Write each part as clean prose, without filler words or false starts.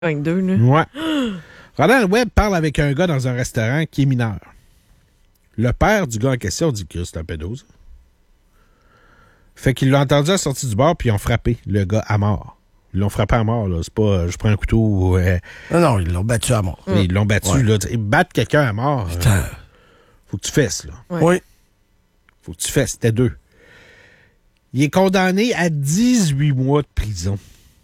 22, là. Ouais. Roland Webb parle avec un gars dans un restaurant qui est mineur. Le père du gars en question dit que c'est un pédo, ça. Fait qu'il l'a entendu à la sortie du bar, puis ils ont frappé le gars à mort. Ils l'ont frappé à mort, là. C'est pas, je prends un couteau. Non, ils l'ont battu à mort. Ils l'ont battu, là. Ils battent quelqu'un à mort. Faut que tu fesses, là. Ouais. Oui. Faut que tu fesses. C'était 2. Il est condamné à 18 mois de prison.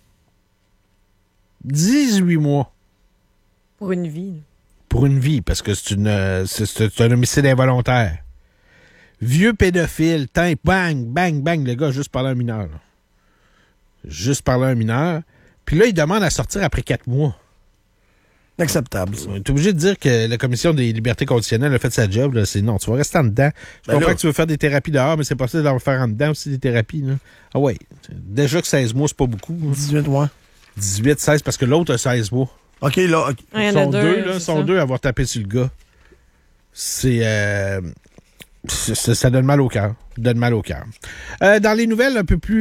18 mois. Pour une vie. Là. Pour une vie, parce que c'est un homicide involontaire. Vieux pédophile, bang, bang, bang, le gars a juste parlé à un mineur. Là. Juste parlé à un mineur. Puis là, il demande à sortir après 4 mois. Inacceptable, ça. On est obligé de dire que la Commission des libertés conditionnelles a fait sa job. Là. C'est non, tu vas rester en dedans. Je comprends que tu veux faire des thérapies dehors, mais c'est possible d'en faire en dedans aussi des thérapies. Là. Ah ouais, déjà que 16 mois, c'est pas beaucoup. 18 mois. 18, 16, parce que l'autre a 16 mois. OK, là. OK. Ouais, il y en Ils a sont deux, là, c'est sont ça. 2 à avoir tapé sur le gars. Ça donne mal au cœur. Donne mal au cœur. Dans les nouvelles un peu plus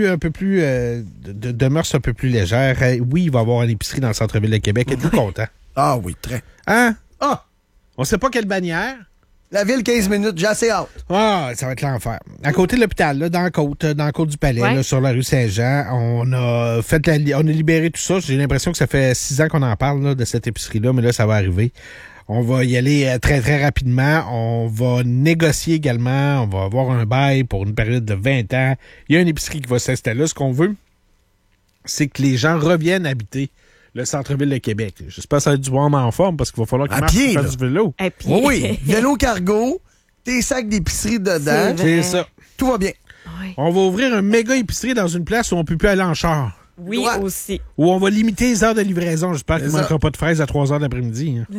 de mœurs un peu plus légères, oui, il va y avoir une épicerie dans le centre-ville de Québec. Êtes-vous content? Ah oui, très. Hein? Ah! On sait pas quelle bannière. La ville, 15 minutes, j'ai assez hâte. Ah, ça va être l'enfer. À côté de l'hôpital, là, dans la côte du Palais, Ouais. là, sur la rue Saint-Jean, on a libéré tout ça. J'ai l'impression que ça fait 6 ans qu'on en parle là, de cette épicerie-là, mais là, ça va arriver. On va y aller très, très rapidement. On va négocier également. On va avoir un bail pour une période de 20 ans. Il y a une épicerie qui va s'installer là. Ce qu'on veut, c'est que les gens reviennent habiter le centre-ville de Québec. J'espère que ça va être du bon en forme parce qu'il va falloir qu'ils À marchent pied, pour faire là. du vélo. Et puis, Oui. Vélo cargo, tes sacs d'épicerie dedans. C'est vrai. C'est ça. Tout va bien. Ouais. On va ouvrir un méga épicerie dans une place où on peut plus aller en char. Oui, Ouais. aussi. Où on va limiter les heures de livraison. J'espère qu'il ne C'est ça. manquera pas de fraises à 3 heures d'après-midi. Hein.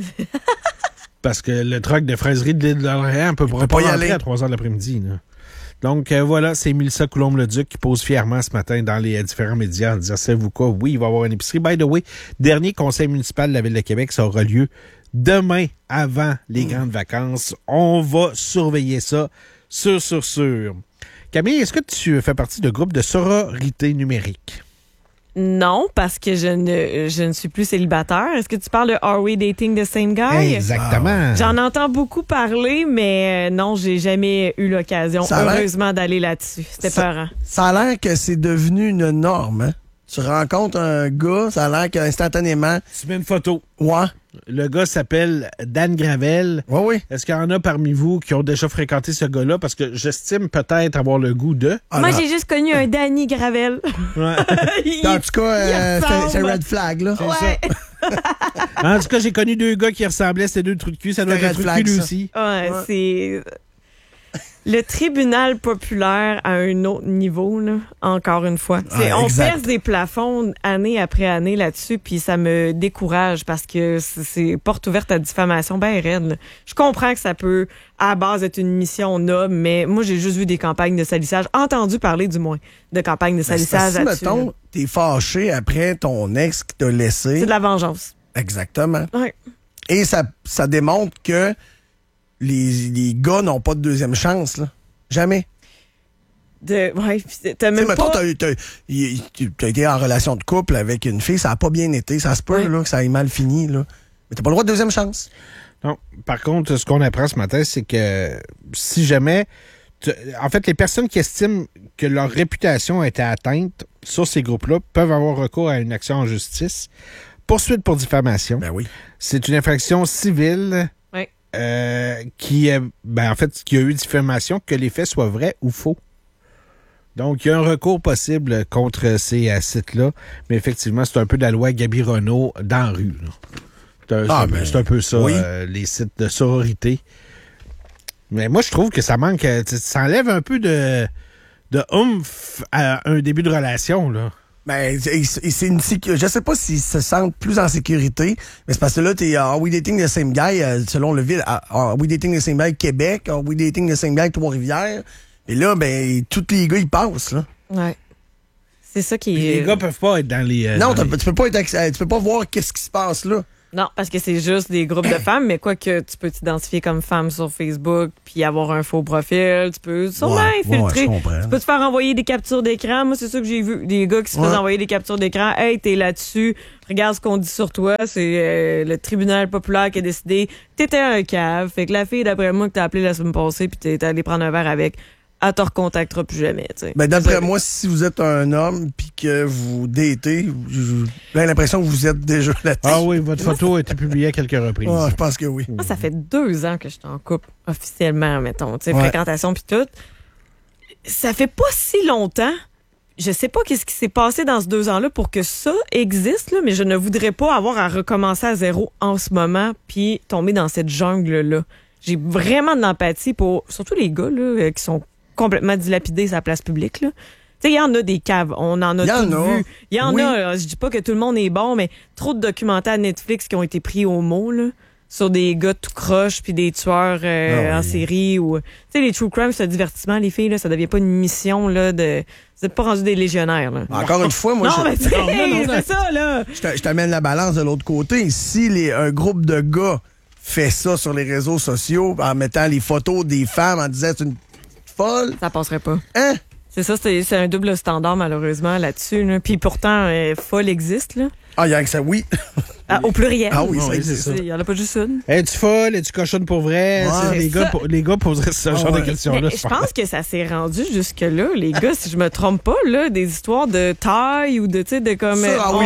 Parce que le truck de fraiserie de l'île d'Orléans ne peut pas pas y rentrer aller. à 3 heures de l'après-midi. Là. Donc, voilà, c'est Mélissa Coulombe-Leduc qui pose fièrement ce matin dans les différents médias en disant, savez-vous quoi? Oui, il va y avoir une épicerie. By the way, dernier conseil municipal de la Ville de Québec, ça aura lieu demain avant les grandes vacances. On va surveiller ça, sûr. Camille, est-ce que tu fais partie de groupe de sororité numérique? Non, parce que je ne suis plus célibataire. Est-ce que tu parles de Are We Dating the Same Guy? Exactement. J'en entends beaucoup parler, mais non, j'ai jamais eu l'occasion, Ça a l'air- heureusement, d'aller là-dessus. C'était peurant. Ça a l'air que c'est devenu une norme, hein? Tu rencontres un gars, ça a l'air qu'instantanément. Tu mets une photo. Ouais. Le gars s'appelle Dan Gravel. Ouais, oui. Est-ce qu'il y en a parmi vous qui ont déjà fréquenté ce gars-là? Parce que j'estime peut-être avoir le goût de... Ah, Moi, non. j'ai juste connu un Danny Gravel. Ouais. En tout cas, il c'est ressemble. red flag, là. Ouais. En tout cas, j'ai connu 2 gars qui ressemblaient, c'était 2 trous de cul. Ça doit être C'était un trou de red cul, lui flag, ça. aussi. Ouais, c'est... Le tribunal populaire à un autre niveau, là, encore une fois. Ouais, On exact. perce des plafonds année après année là-dessus, puis ça me décourage parce que c'est porte ouverte à diffamation bien raide. Là. Je comprends que ça peut, à la base, être une mission noble, mais moi, j'ai juste vu des campagnes de salissage, entendu parler du moins de campagnes de Ben, c'est salissage parce que là-dessus. si, mettons, t'es fâché après ton ex qui t'a laissé. C'est de la vengeance. Exactement. Ouais. Et ça démontre que les gars n'ont pas de deuxième chance, là. Jamais. Ouais, puis t'as Tu sais, même mettons, pas... t'as été en relation de couple avec une fille, ça a pas bien été, ça se peut, Ouais. là, que ça ait mal fini, là. Mais t'as pas le droit de deuxième chance. Non. Par contre, ce qu'on apprend ce matin, c'est que si jamais... En fait, les personnes qui estiment que leur réputation a été atteinte sur ces groupes-là peuvent avoir recours à une action en justice. Poursuite pour diffamation. Ben oui. C'est une infraction civile Ouais. qui a eu diffamation, que les faits soient vrais ou faux. Donc, il y a un recours possible contre ces sites-là, mais effectivement, c'est un peu de la loi Gabi-Renault dans la rue. Là. C'est un peu ça, oui. Les sites de sororité. Mais moi, je trouve que ça manque, ça enlève un peu de oomph à un début de relation, là. Ben, c'est une je sais pas s'ils se sentent plus en sécurité, mais c'est parce que là, t'es Are We Dating the Same Guy, selon le ville, Are We Dating the Same Guy Québec, Are We Dating the Same Guy Trois-Rivières. Et là, ben, tous les gars, ils passent, là. Ouais. C'est ça qui Puis est... les gars peuvent pas être dans les... Non, dans tu peux pas voir qu'est-ce qui se passe là. Non, parce que c'est juste des groupes de femmes, mais quoi que tu peux t'identifier comme femme sur Facebook puis avoir un faux profil, tu peux sûrement infiltrer. je comprends. Tu peux te faire envoyer des captures d'écran. Moi, c'est ça que j'ai vu. Des gars qui se faisaient envoyer des captures d'écran. Hey, t'es là-dessus. Regarde ce qu'on dit sur toi. C'est le tribunal populaire qui a décidé. T'étais un cave. Fait que la fille, d'après moi, que t'as appelé la semaine passée puis t'es allé prendre un verre avec, elle te recontactera plus jamais. T'sais. Ben, d'après moi, si vous êtes un homme puis que vous datez, j'ai l'impression que vous êtes déjà là-dessus. Ah oui, votre photo a été publiée à quelques reprises. Ah, je pense que oui. Moi, ça fait 2 ans que je suis en couple, officiellement, mettons. Fréquentation puis tout. Ça fait pas si longtemps. Je sais pas qu'est-ce qui s'est passé dans ces 2 ans-là pour que ça existe, là, mais je ne voudrais pas avoir à recommencer à zéro en ce moment puis tomber dans cette jungle-là. J'ai vraiment de l'empathie pour, surtout les gars, là, qui sont complètement dilapidés sur la place publique, là. Tu sais, il y en a des caves, on en a toutes vu. Il y en a, je dis pas que tout le monde est bon, mais trop de documentaires Netflix qui ont été pris au mot, là, sur des gars tout croche puis des tueurs en série ou, tu sais, les true crime, c'est un divertissement, les filles, là, ça devient pas une mission, là, de, vous êtes pas rendu des légionnaires, là. Encore une fois, moi, non, mais tu sais, c'est ça, là. Je t'amène la balance de l'autre côté. Si un groupe de gars fait ça sur les réseaux sociaux en mettant les photos des femmes en disant c'est une folle. Ça passerait pas. Hein? C'est ça, c'est un double standard, malheureusement, là-dessus. Là. Puis pourtant, folle existe, là. Ah, il y a que ça, oui. Au pluriel. Ah oui, ça c'est existe. ça. Il y en a pas juste une. Es-tu folle? Es-tu cochonne pour vrai? Ouais, Les gars poseraient ce genre de questions-là. Mais je pense que ça s'est rendu jusque-là, les gars, si je me trompe pas, là, des histoires de taille ou de, tu sais, de comme...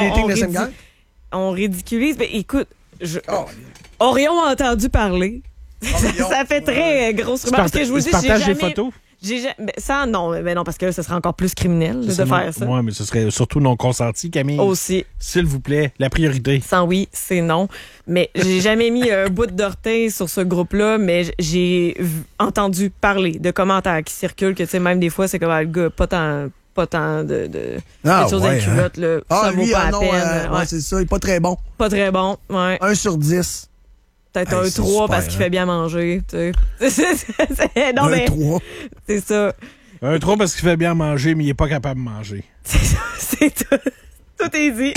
on ridiculise. Ben, écoute, aurions entendu parler. Ça fait très grosse rumeur. Parce que je vous dis, partage des photos? Ça, non. Mais non, parce que là, ce serait encore plus criminel de faire ça. Oui, mais ce serait surtout non consenti, Camille. Aussi. S'il vous plaît, la priorité. Sans oui, c'est non. Mais j'ai jamais mis un bout d'orteil sur ce groupe-là, mais j'ai entendu parler de commentaires qui circulent, que tu sais, même des fois, c'est comme le gars, pas tant de choses dans culotte, là. Ça vaut pas la peine. Ouais, c'est ça. Il est pas très bon. Pas très bon, ouais. 1 sur 10. Peut-être un 3 parce qu'il fait bien manger, tu sais. Non, mais 3. C'est ça. Un 3 parce qu'il fait bien manger, mais il est pas capable de manger. C'est tout. Tout est dit.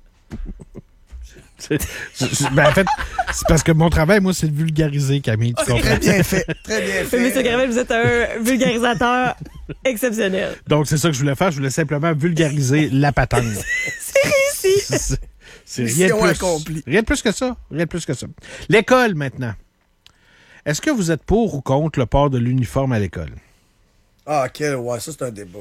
En fait, c'est parce que mon travail, moi, c'est de vulgariser, Camille. Tu comprends? Très bien fait. Très bien fait. Monsieur Gravel, vous êtes un vulgarisateur exceptionnel. Donc, c'est ça que je voulais faire. Je voulais simplement vulgariser la patente. C'est réussi. C'est rien de plus. Accompli. Rien de plus que ça. Rien de plus que ça. L'école, maintenant. Est-ce que vous êtes pour ou contre le port de l'uniforme à l'école? Ah, ouais, ça, c'est un débat.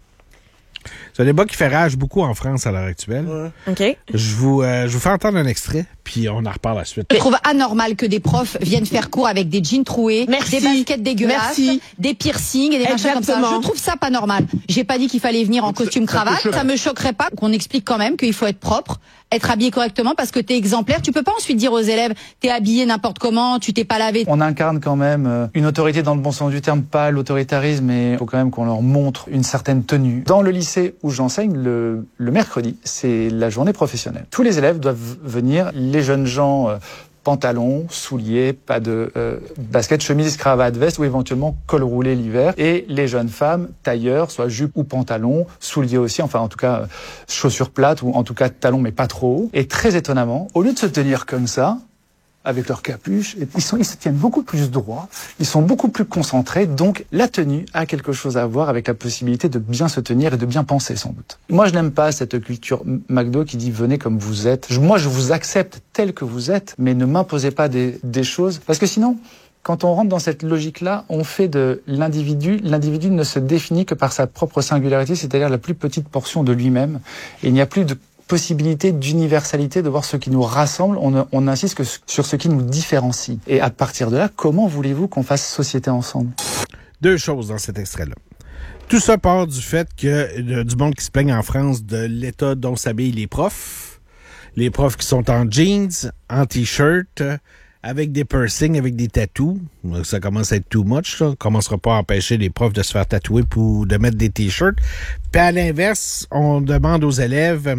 C'est un débat qui fait rage beaucoup en France à l'heure actuelle. Ouais. OK. Je vous fais entendre un extrait, puis on en reparle la suite. Je trouve anormal que des profs viennent faire cours avec des jeans troués, des baskets dégueulasses, des piercings et des machins comme ça. Je trouve ça pas normal. J'ai pas dit qu'il fallait venir en costume cravate. Ça me choquerait pas qu'on explique quand même qu'il faut être propre, être habillé correctement parce que t'es exemplaire. Tu peux pas ensuite dire aux élèves t'es habillé n'importe comment, tu t'es pas lavé. On incarne quand même une autorité dans le bon sens du terme, pas l'autoritarisme, mais il faut quand même qu'on leur montre une certaine tenue. Dans le lycée où j'enseigne, le mercredi, c'est la journée professionnelle. Tous les élèves doivent venir, les jeunes gens, pantalons, souliers, pas de basket, chemise, cravate, veste ou éventuellement col roulé l'hiver. Et les jeunes femmes, tailleurs, soit jupe ou pantalon, souliers aussi, enfin en tout cas chaussures plates ou en tout cas talons mais pas trop haut. Et très étonnamment, au lieu de se tenir comme ça, avec leur capuche, ils se tiennent beaucoup plus droit, ils sont beaucoup plus concentrés, donc la tenue a quelque chose à voir avec la possibilité de bien se tenir et de bien penser sans doute. Moi je n'aime pas cette culture McDo qui dit venez comme vous êtes. Moi je vous accepte tel que vous êtes, mais ne m'imposez pas des choses, parce que sinon, quand on rentre dans cette logique-là, on fait de l'individu ne se définit que par sa propre singularité, c'est-à-dire la plus petite portion de lui-même, et il n'y a plus de possibilité d'universalité, de voir ce qui nous rassemble, on insiste que sur ce qui nous différencie. Et à partir de là, comment voulez-vous qu'on fasse société ensemble? 2 choses dans cet extrait-là. Tout ça part du fait que du monde qui se plaigne en France de l'état dont s'habillent les profs qui sont en jeans, en t-shirt, avec des piercings, avec des tatous. Ça commence à être too much, là. On commencera pas à empêcher les profs de se faire tatouer ou de mettre des t-shirts. Puis à l'inverse, on demande aux élèves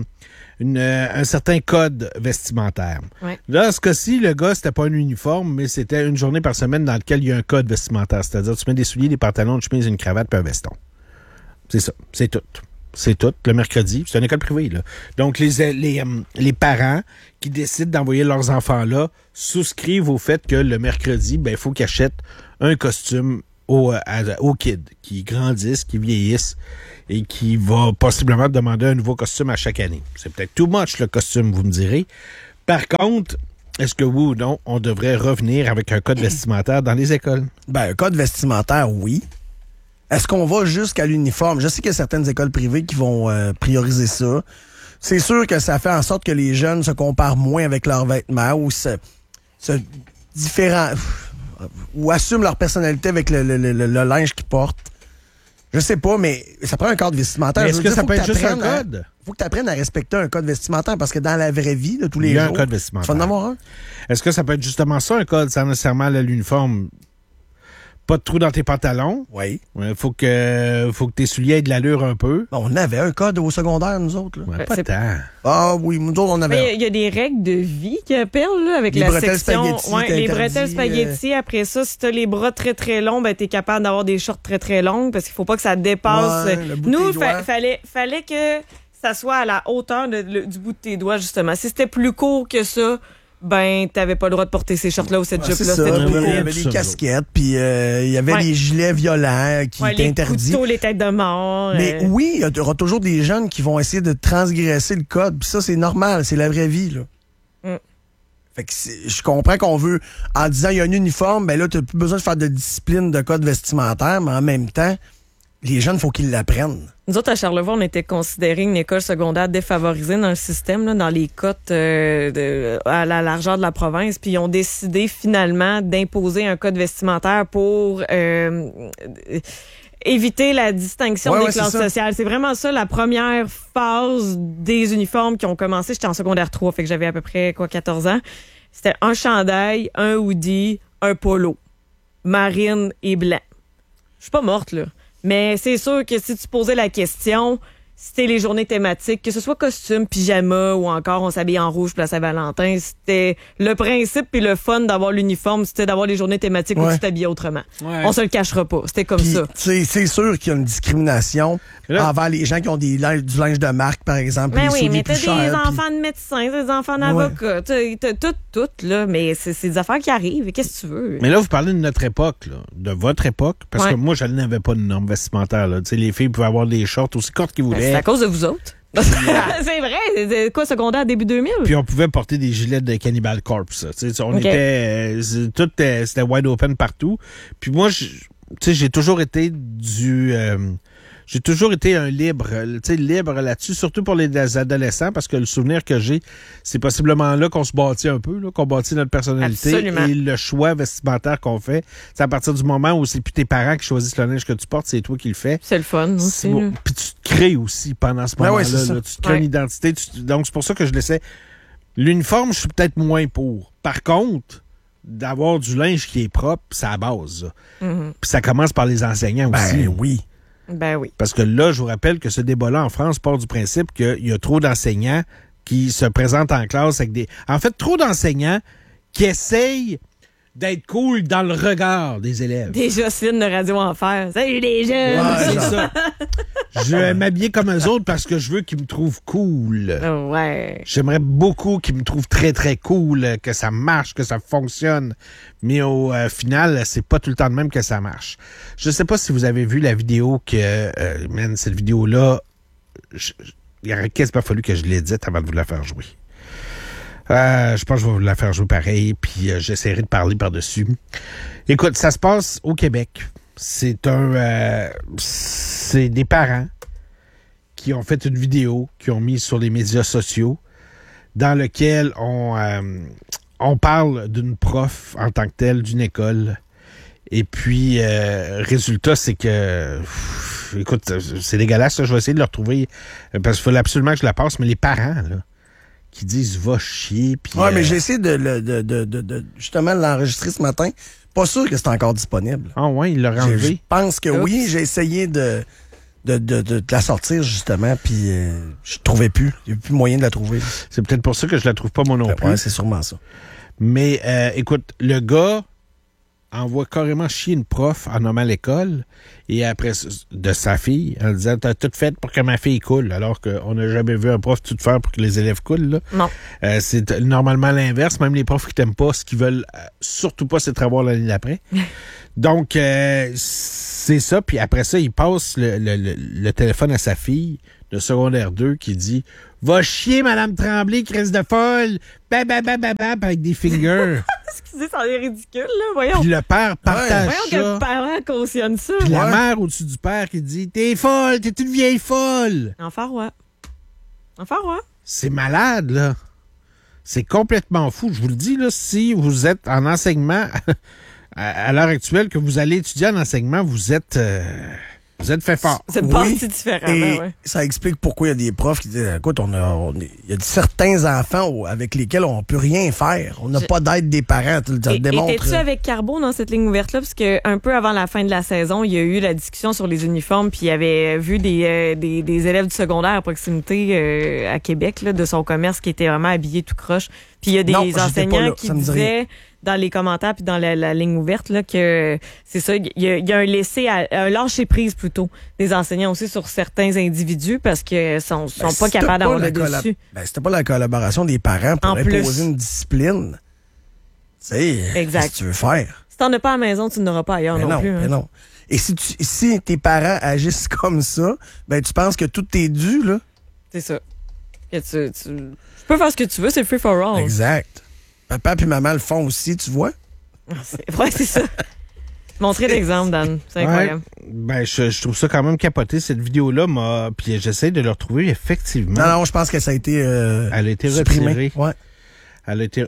un certain code vestimentaire. Ouais. Là, dans ce cas-ci, le gars, c'était pas un uniforme, mais c'était une journée par semaine dans laquelle il y a un code vestimentaire. C'est-à-dire, tu mets des souliers, des pantalons, une chemise, une cravate, puis un veston. C'est ça. C'est tout. C'est tout, le mercredi. C'est une école privée, là. Donc, les parents qui décident d'envoyer leurs enfants là souscrivent au fait que le mercredi, il faut qu'ils achètent un costume aux kids, qui grandissent, qui vieillissent et qui va possiblement demander un nouveau costume à chaque année. C'est peut-être too much, le costume, vous me direz. Par contre, est-ce que oui ou non, on devrait revenir avec un code vestimentaire dans les écoles? Un code vestimentaire, oui. Est-ce qu'on va jusqu'à l'uniforme? Je sais qu'il y a certaines écoles privées qui vont prioriser ça. C'est sûr que ça fait en sorte que les jeunes se comparent moins avec leurs vêtements ou ou assument leur personnalité avec le linge qu'ils portent. Je sais pas, mais ça prend un code vestimentaire. Mais est-ce que ça peut être juste un code? Faut que tu apprennes à respecter un code vestimentaire parce que dans la vraie vie, de tous les jours, il y a un code vestimentaire. Tu vas en avoir un. Est-ce que ça peut être justement ça, un code, sans nécessairement l'uniforme? Pas de trou dans tes pantalons. Oui. Faut que tes souliers aient de l'allure un peu. On avait un code au secondaire, nous autres. Là. Ouais, pas tant. Ah oui, nous autres, on avait. Il y a des règles de vie qui appellent, là, avec les la bretelles section. spaghetti, Les bretelles spaghetti. Après ça, si t'as les bras très, très longs, t'es capable d'avoir des shorts très, très longs parce qu'il faut pas que ça dépasse. Ouais, nous, fallait que ça soit à la hauteur du bout de tes doigts, justement. Si c'était plus court que ça, t'avais pas le droit de porter ces shorts-là ou cette jupe-là. Il y avait des casquettes, puis il y avait des gilets violents qui étaient interdits. Les couteaux, les têtes de mort. Mais oui, il y aura toujours des jeunes qui vont essayer de transgresser le code. Puis ça, c'est normal, c'est la vraie vie, là. Fait que je comprends qu'on veut, en disant il y a un uniforme, là, t'as plus besoin de faire de discipline de code vestimentaire, mais en même temps, les jeunes, il faut qu'ils l'apprennent. Nous autres, à Charlevoix, on était considérés une école secondaire défavorisée dans le système, là, dans les cotes à la largeur de la province. Puis ils ont décidé finalement d'imposer un code vestimentaire pour éviter la distinction des classes sociales. C'est vraiment ça, la première phase des uniformes qui ont commencé. J'étais en secondaire 3, fait que j'avais à peu près 14 ans. C'était un chandail, un hoodie, un polo, marine et blanc. Je suis pas morte, là. Mais c'est sûr que si tu posais la question, c'était les journées thématiques, que ce soit costume, pyjama ou encore on s'habille en rouge pour la Saint-Valentin, c'était le principe puis le fun d'avoir l'uniforme, c'était d'avoir les journées thématiques où tu t'habillais autrement. Ouais. On se le cachera pas, c'était comme ça. C'est sûr qu'il y a une discrimination envers les gens qui ont du linge de marque, par exemple. Mais oui, mais t'as des enfants de médecins, des enfants d'avocats, t'as tout, là, mais c'est des affaires qui arrivent. Qu'est-ce que tu veux? Mais là, vous parlez de notre époque, là, de votre époque, parce que moi, je n'avais pas de normes vestimentaires. Là. Les filles pouvaient avoir des shorts aussi courtes qu'ils voulaient. C'est à cause de vous autres. C'est vrai. C'est quoi, secondaire début 2000? Puis on pouvait porter des gilets de Cannibal Corpse. On était... tout c'était wide open partout. Puis moi, j'ai toujours été j'ai toujours été un libre là-dessus, surtout pour les adolescents, parce que le souvenir que j'ai, c'est possiblement là qu'on se bâtit un peu, là, qu'on bâtit notre personnalité. Absolument. Et le choix vestimentaire qu'on fait. C'est à partir du moment où c'est plus tes parents qui choisissent le linge que tu portes, c'est toi qui le fais. C'est le fun aussi. Puis tu te crées aussi pendant ce moment-là. Là, tu te crées une identité. Donc, c'est pour ça que je laissais... L'uniforme, je suis peut-être moins pour. Par contre, d'avoir du linge qui est propre, c'est à la base. Mm-hmm. Puis ça commence par les enseignants aussi. Oui. Ben oui. Parce que là, je vous rappelle que ce débat-là en France part du principe qu'il y a trop d'enseignants qui se présentent en classe avec des... En fait, trop d'enseignants qui essayent d'être cool dans le regard des élèves. Des Jocelyne de Radio Enfer. Salut les jeunes! Ouais, c'est ça. Je vais m'habiller comme eux autres parce que je veux qu'ils me trouvent cool. Ouais. J'aimerais beaucoup qu'ils me trouvent très, très cool, que ça marche, que ça fonctionne. Mais au final, c'est pas tout le temps de même que ça marche. Je sais pas si vous avez vu la vidéo que... cette vidéo-là, il aurait quasiment fallu que je l'édite avant de vous la faire jouer. Je pense que je vais vous la faire jouer pareil, puis j'essaierai de parler par-dessus. Écoute, ça se passe au Québec. C'est des parents qui ont fait une vidéo, qui ont mis sur les médias sociaux, dans lequel on parle d'une prof en tant que telle, d'une école. Et puis, résultat, c'est que... écoute, c'est dégueulasse, là, je vais essayer de le retrouver, parce qu'il fallait absolument que je la passe, mais les parents, là, qui disent « va chier ». Ouais, mais j'ai essayé de justement l'enregistrer ce matin. Pas sûr que c'est encore disponible. Ah ouais, il l'a enlevé? Je pense que oui. J'ai essayé de la sortir, justement, puis je trouvais plus. Il n'y a plus moyen de la trouver. C'est peut-être pour ça que je la trouve pas, moi non plus. Ouais, c'est sûrement ça. Mais écoute, le gars envoie carrément chier une prof en nommant l'école et après de sa fille en disant t'as tout fait pour que ma fille coule alors qu'on n'a jamais vu un prof tout faire pour que les élèves coulent là. Non. C'est normalement l'inverse, même les profs qui t'aiment pas, ce qu'ils veulent surtout pas c'est de travailler l'année d'après. Donc c'est ça, puis après ça il passe le téléphone à sa fille de secondaire 2 qui dit va chier Madame Tremblay, crise de folle, bababababab avec des fingers. Excusez, ça a l'air ridicule, là. Voyons. Puis le père partage Voyons ça. que le parent cautionne ça. Puis la mère au-dessus du père qui dit t'es folle, t'es une vieille folle. Enfin, ouais. C'est malade, là. C'est complètement fou. Je vous le dis, là, si vous êtes en enseignement à l'heure actuelle, que vous allez étudier en enseignement, vous êtes fait fort. C'est parti différemment, et ouais. ça explique pourquoi il y a des profs qui disent écoute, il y a certains enfants avec lesquels on peut rien faire. On n'a pas d'aide des parents. Tu le démontres. Étais-tu avec Carbo dans cette ligne ouverte-là? Parce que un peu avant la fin de la saison, il y a eu la discussion sur les uniformes, puis il avait vu des élèves du secondaire à proximité à Québec, là, de son commerce, qui étaient vraiment habillés tout croche. Puis il y a des enseignants qui disaient dans les commentaires puis dans la ligne ouverte là que c'est ça, il y a un lâcher prise plutôt des enseignants aussi sur certains individus parce que sont pas capables d'avoir le dessus. C'était pas la collaboration des parents pour imposer une discipline. Tu sais, qu'est-ce que tu veux faire? Si t'en as pas à la maison, tu n'auras pas ailleurs non plus. Mais non. Et si tes parents agissent comme ça, ben tu penses que tout est dû là. C'est ça. Que tu peux faire ce que tu veux, c'est free for all. Exact. Papa puis maman le font aussi, tu vois? Ouais, c'est ça. Montrer l'exemple, Dan. C'est incroyable. Ben, je trouve ça quand même capoté. Cette vidéo-là puis j'essaie de le retrouver, effectivement. Non, je pense que ça a été elle a été supprimée. Retirée. Ouais. Elle a été...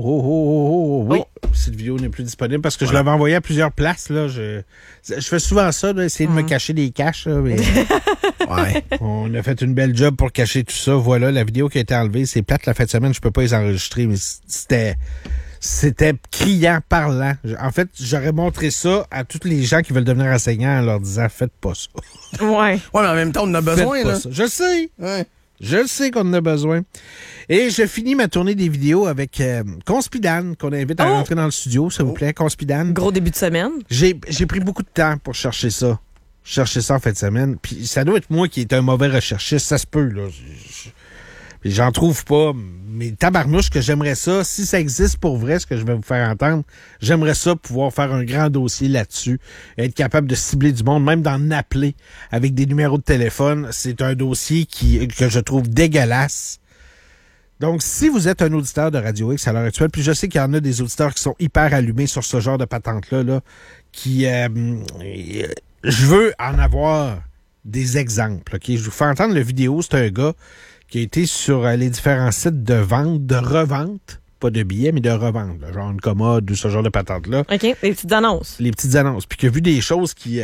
Oui. Cette vidéo n'est plus disponible parce que je l'avais envoyée à plusieurs places. Là. Je fais souvent ça, là, essayer de me cacher des caches. Là, mais... Ouais. On a fait une belle job pour cacher tout ça. Voilà, la vidéo qui a été enlevée. C'est plate la fin de semaine, je peux pas les enregistrer, mais c'était criant, parlant. En fait, j'aurais montré ça à tous les gens qui veulent devenir enseignants en leur disant faites pas ça. Ouais. Ouais, mais en même temps, on en a besoin, là. Ça. Je sais. Ouais. Je sais qu'on en a besoin. Et je finis ma tournée des vidéos avec Conspidane, qu'on invite à rentrer dans le studio, s'il vous plaît. Conspidane. Gros début de semaine. J'ai pris beaucoup de temps pour chercher ça. Chercher ça en fin de semaine. Puis ça doit être moi qui est un mauvais recherchiste. Ça se peut, là. J'en trouve pas. Mais tabarnouche que j'aimerais ça. Si ça existe pour vrai, ce que je vais vous faire entendre, j'aimerais ça pouvoir faire un grand dossier là-dessus. Être capable de cibler du monde, même d'en appeler avec des numéros de téléphone. C'est un dossier que je trouve dégueulasse. Donc, si vous êtes un auditeur de Radio X à l'heure actuelle, puis je sais qu'il y en a des auditeurs qui sont hyper allumés sur ce genre de patente-là, là, qui... je veux en avoir des exemples. Okay? Je vous fais entendre la vidéo. C'est un gars qui a été sur les différents sites de vente, de revente, pas de billets, mais de revente, là, genre une commode ou ce genre de patente-là. OK, les petites annonces. Les petites annonces. Puis qui a vu des choses qui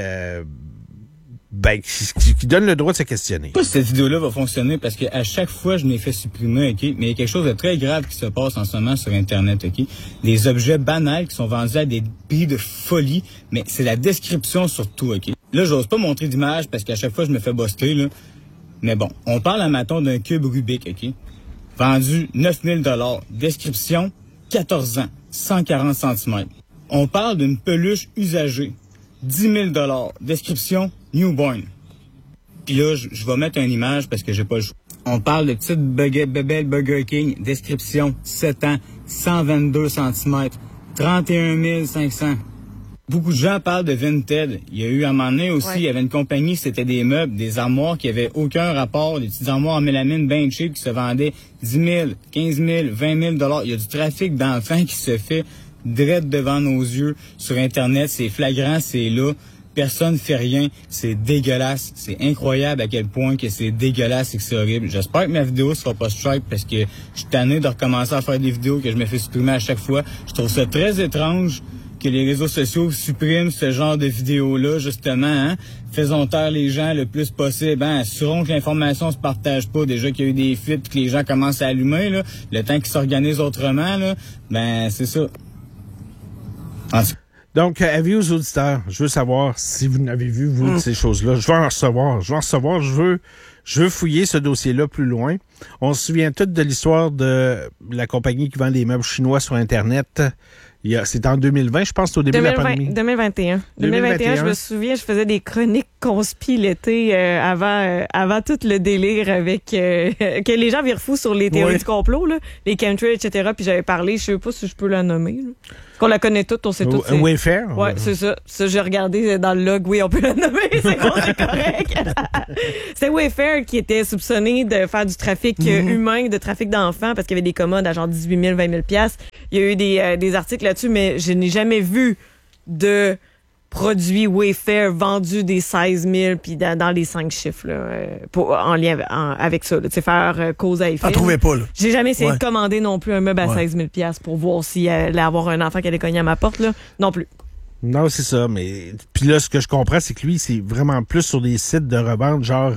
donnent le droit de se questionner. Cette vidéo-là va fonctionner parce qu'à chaque fois, je m'ai fait supprimer, OK? Mais il y a quelque chose de très grave qui se passe en ce moment sur Internet, OK? Des objets banals qui sont vendus à des prix de folie, mais c'est la description surtout, OK? Là, j'ose pas montrer d'image parce qu'à chaque fois, je me fais buster, là. Mais bon, on parle à matin d'un cube Rubik, OK? Vendu 9 000 $. Description, 14 ans, 140 cm. On parle d'une peluche usagée, 10 000 $. Description, newborn. Puis là, je vais mettre une image parce que j'ai pas le choix. On parle de petite bébelle Burger King, description, 7 ans, 122 cm, 31 500. Beaucoup de gens parlent de Vinted. Il y a eu à un moment donné aussi, il y avait une compagnie, c'était des meubles, des armoires qui avaient aucun rapport, des petites armoires en mélamine bien cheap qui se vendaient 10 000, 15 000, 20 000 $. Il y a du trafic d'enfants qui se fait direct devant nos yeux sur Internet. C'est flagrant, c'est là. Personne fait rien. C'est dégueulasse. C'est incroyable à quel point que c'est dégueulasse et que c'est horrible. J'espère que ma vidéo sera pas strike parce que je suis tanné de recommencer à faire des vidéos que je me fais supprimer à chaque fois. Je trouve ça très étrange que les réseaux sociaux suppriment ce genre de vidéos-là, justement, hein? Faisons taire les gens le plus possible, hein? Assurons que l'information se partage pas, déjà qu'il y a eu des fuites, que les gens commencent à allumer, là. Le temps qu'ils s'organisent autrement, là, ben, c'est ça. Donc, avis aux auditeurs, je veux savoir si vous n'avez vu, vous, de ces choses-là. Je vais en recevoir. Je veux fouiller ce dossier-là plus loin. On se souvient tous de l'histoire de la compagnie qui vend des meubles chinois sur Internet C'était en 2020, je pense, au début de la pandémie. 2021. 2021, je me souviens, je faisais des chroniques conspi l'été avant tout le délire avec que les gens virent fous sur les théories du complot, là, les chemtrails, etc. Puis j'avais parlé, je sais pas si je peux la nommer. Là. Qu'on la connaît toutes, on sait toutes. Wayfair? Ouais, c'est ça. Ça, j'ai regardé dans le log. Oui, on peut la nommer, c'est bon, c'est correct. C'est Wayfair qui était soupçonné de faire du trafic humain, de trafic d'enfants, parce qu'il y avait des commodes à genre 18 000, 20 000 $. Il y a eu des articles là-dessus, mais je n'ai jamais vu de produits Wayfair vendus des 16 000 puis dans les 5 chiffres là, en lien avec ça. Tu sais, faire cause à effet. T'en trouvais pas, là. J'ai jamais essayé de commander non plus un meuble à 16 000 $ pour voir s'il allait avoir un enfant qui allait cogner à ma porte. Là. Non plus. Non, c'est ça. Mais puis là, ce que je comprends, c'est que lui, c'est vraiment plus sur des sites de revente, genre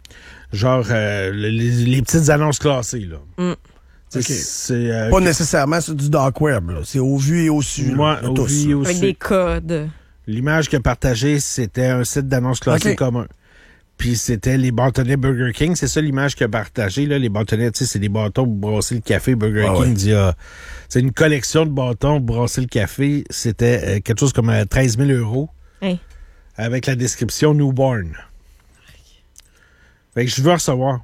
les petites annonces classées. Là. Okay. C'est pas nécessairement sur du dark web. Là. C'est au vu et au su. Moi, au vu et au su. Avec des codes. L'image qu'il a partagée, c'était un site d'annonces classées commun. Puis c'était les bâtonnets Burger King. C'est ça l'image qu'il a partagée. Là. Les bâtonnets, tu sais, c'est des bâtons pour brasser le café. Burger King dit, c'est une collection de bâtons pour brasser le café. C'était quelque chose comme 13 000 €. Hey. Avec la description newborn. Fait que je veux recevoir.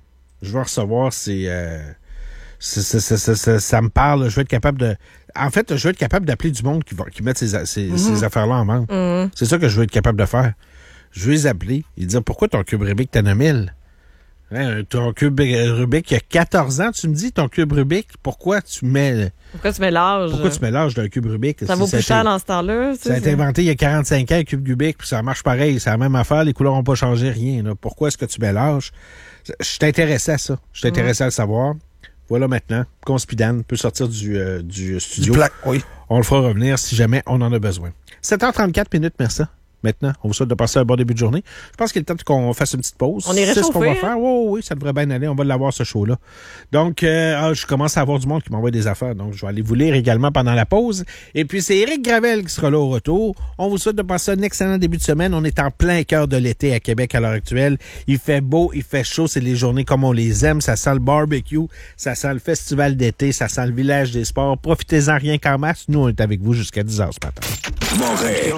Ça me parle. Je veux être capable de... En fait, je veux être capable d'appeler du monde qui met ces affaires-là en vente. C'est ça que je veux être capable de faire. Je veux les appeler et dire, pourquoi ton cube Rubik t'en as 1000? Hein, ton cube Rubik, il y a 14 ans, tu me dis, ton cube Rubik, pourquoi tu mets l'âge? Pourquoi tu mets l'âge d'un cube Rubik? Ça vaut plus cher dans ce temps-là. Ça a été inventé il y a 45 ans, un cube Rubik, puis ça marche pareil. C'est la même affaire, les couleurs n'ont pas changé, rien. Là. Pourquoi est-ce que tu mets l'âge? Je suis intéressé à ça. Je suis intéressé à le savoir. Voilà maintenant, Conspidane peut sortir du studio. On le fera revenir si jamais on en a besoin. 7h34 minutes, merci. Maintenant, on vous souhaite de passer un bon début de journée. Je pense qu'il est temps qu'on fasse une petite pause. On est réchauffé. C'est ce qu'on va faire. Oui, ça devrait bien aller. On va l'avoir, ce show-là. Donc, je commence à avoir du monde qui m'envoie des affaires. Donc, je vais aller vous lire également pendant la pause. Et puis, c'est Éric Gravel qui sera là au retour. On vous souhaite de passer un excellent début de semaine. On est en plein cœur de l'été à Québec à l'heure actuelle. Il fait beau, il fait chaud. C'est les journées comme on les aime. Ça sent le barbecue. Ça sent le festival d'été. Ça sent le village des sports. Profitez-en rien qu'en masse. Nous, on est avec vous jusqu'à 10h ce matin. Montréal.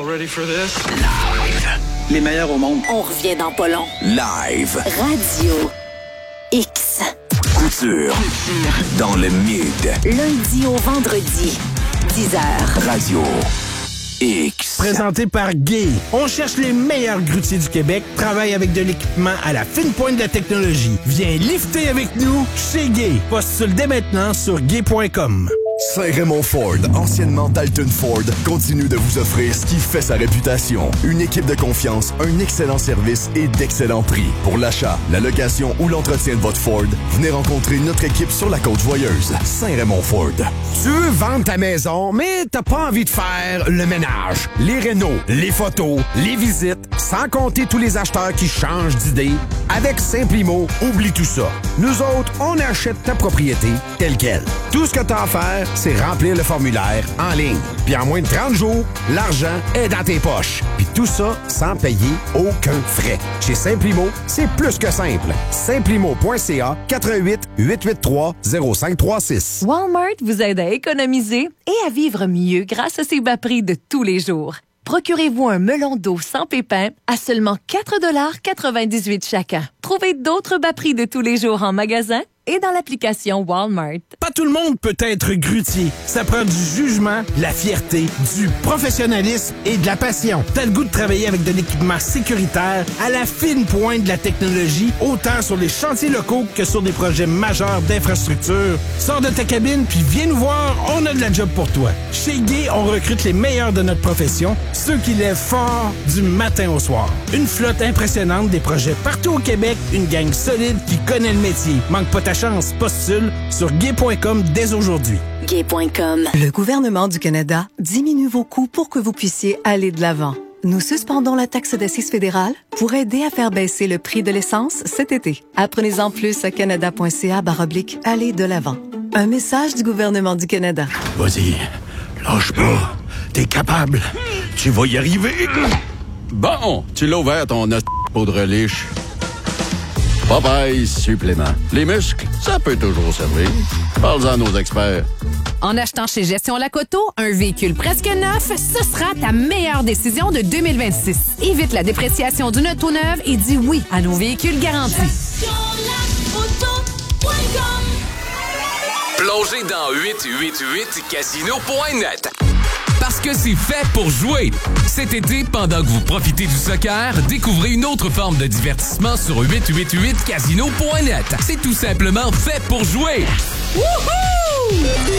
Live. Les meilleurs au monde. On revient dans pas long. Live. Radio X. Couture. Dans le mid. Lundi au vendredi. 10h. Radio X. Présenté par Gay. On cherche les meilleurs grutiers du Québec. Travaille avec de l'équipement à la fine pointe de la technologie. Viens lifter avec nous chez Gay. Postule dès maintenant sur gay.com. Saint-Raymond Ford, anciennement Dalton Ford, continue de vous offrir ce qui fait sa réputation. Une équipe de confiance, un excellent service et d'excellents prix. Pour l'achat, la location ou l'entretien de votre Ford, venez rencontrer notre équipe sur la Côte-Joyeuse. Saint-Raymond Ford. Tu veux vendre ta maison, mais t'as pas envie de faire le ménage, les rénaux, les photos, les visites, sans compter tous les acheteurs qui changent d'idée. Avec Simplimo, oublie tout ça. Nous autres, on achète ta propriété telle quelle. Tout ce que t'as à faire, c'est remplir le formulaire en ligne. Puis en moins de 30 jours, l'argent est dans tes poches. Puis tout ça sans payer aucun frais. Chez Simplimo, c'est plus que simple. Simplimo.ca 418-883-0536. Walmart vous aide à économiser et à vivre mieux grâce à ses bas prix de tous les jours. Procurez-vous un melon d'eau sans pépins à seulement 4,98 $ chacun. Trouvez d'autres bas prix de tous les jours en magasin et dans l'application Walmart. Pas tout le monde peut être grutier. Ça prend du jugement, de la fierté, du professionnalisme et de la passion. T'as le goût de travailler avec de l'équipement sécuritaire à la fine pointe de la technologie, autant sur les chantiers locaux que sur des projets majeurs d'infrastructure. Sors de ta cabine puis viens nous voir, on a de la job pour toi. Chez Gay, on recrute les meilleurs de notre profession, ceux qui lèvent fort du matin au soir. Une flotte impressionnante, des projets partout au Québec, une gang solide qui connaît le métier. Manque pas ta chance, postule sur gay.com dès aujourd'hui. Gay.com. Le gouvernement du Canada diminue vos coûts pour que vous puissiez aller de l'avant. Nous suspendons la taxe d'assises fédérale pour aider à faire baisser le prix de l'essence cet été. Apprenez-en plus à canada.ca/aller de l'avant. Un message du gouvernement du Canada. Vas-y, lâche pas. T'es capable. Tu vas y arriver. Bon, tu l'as ouvert ton poudre liche. Popeye supplément. Les muscles, ça peut toujours servir. Parle-en à nos experts. En achetant chez Gestion Lac-Auto, un véhicule presque neuf, ce sera ta meilleure décision de 2026. Évite la dépréciation d'une auto neuve et dis oui à nos véhicules garantis. Plongez dans 888casino.net. Parce que c'est fait pour jouer. Cet été, pendant que vous profitez du soccer, découvrez une autre forme de divertissement sur 888casino.net. C'est tout simplement fait pour jouer. Wouhou!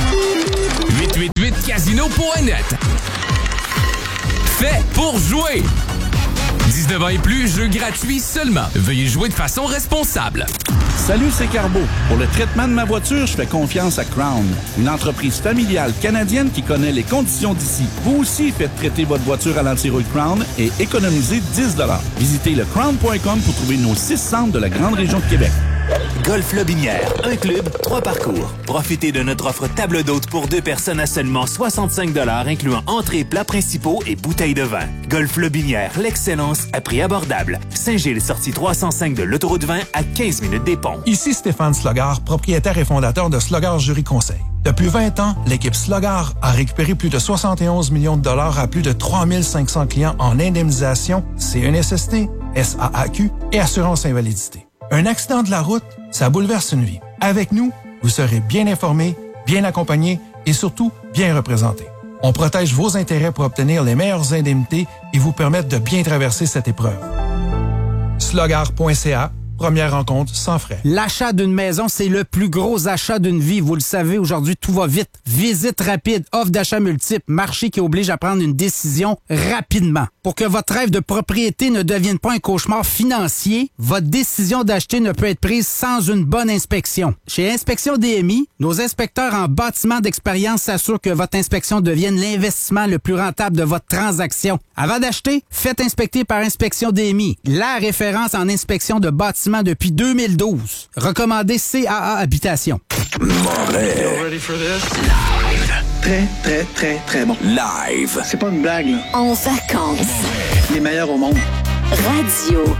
888casino.net. Fait pour jouer. 19 ans et plus, jeu gratuit seulement. Veuillez jouer de façon responsable. Salut, c'est Carbo. Pour le traitement de ma voiture, je fais confiance à Crown, une entreprise familiale canadienne qui connaît les conditions d'ici. Vous aussi faites traiter votre voiture à l'antirouille Crown et économisez 10 $. Visitez le crown.com pour trouver nos 6 centres de la grande région de Québec. Golf Lobinière, un club, 3 parcours. Profitez de notre offre table d'hôte pour 2 personnes à seulement 65 $, incluant entrées, plats principaux et bouteilles de vin. Golf Lobinière, l'excellence à prix abordable. Saint-Gilles, sortie 305 de l'autoroute 20 à 15 minutes des ponts. Ici Stéphane Slogar, propriétaire et fondateur de Slogar Jury Conseil. Depuis 20 ans, l'équipe Slogar a récupéré plus de 71 millions de dollars à plus de 3500 clients en indemnisation, CNSST, SAAQ et assurance invalidité. Un accident de la route, ça bouleverse une vie. Avec nous, vous serez bien informé, bien accompagné et surtout bien représenté. On protège vos intérêts pour obtenir les meilleures indemnités et vous permettre de bien traverser cette épreuve. Slogar.ca. Première rencontre sans frais. L'achat d'une maison, c'est le plus gros achat d'une vie. Vous le savez, aujourd'hui, tout va vite. Visite rapide, offre d'achat multiple, marché qui oblige à prendre une décision rapidement. Pour que votre rêve de propriété ne devienne pas un cauchemar financier, votre décision d'acheter ne peut être prise sans une bonne inspection. Chez Inspection DMI, nos inspecteurs en bâtiment d'expérience s'assurent que votre inspection devienne l'investissement le plus rentable de votre transaction. Avant d'acheter, faites inspecter par Inspection DMI, la référence en inspection de bâtiments depuis 2012. Recommandé CAA Habitation. Ready for this? Très, très, très, très bon. Live. C'est pas une blague, là. En vacances. Les meilleurs au monde. Radio